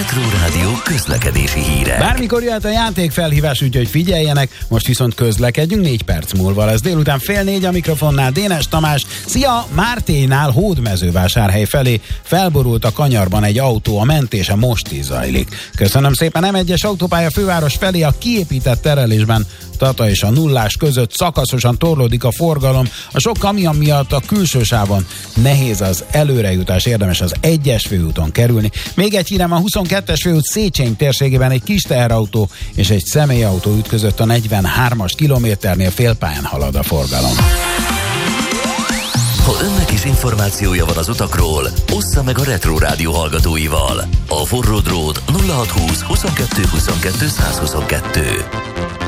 Retro Rádió közlekedési híre. Bármikor jöhet a játékfelhívás, úgyhogy figyeljenek, most viszont közlekedjünk, 4 perc múlva lesz délután 3:30 a mikrofonnál Dénes Tamás. Szia! Márténál Hódmezővásárhely felé felborult a kanyarban egy autó, a mentése most is zajlik. Köszönöm szépen, M1-es autópálya főváros felé a kiépített terelésben Tata és a Nullás között szakaszosan torlódik a forgalom. A sok kamion miatt a külső sávon nehéz az előrejutás, érdemes az 1-es főúton kerülni. Még egy hírem, a 22-es főút Széchenyi térségében egy kis teherautó és egy személyautó ütközött a 43-as kilométernél, félpályán halad a forgalom. Ha önnek is információja van az utakról, ossza meg a Retro Rádió hallgatóival. A forró drót 0620 22 22 122.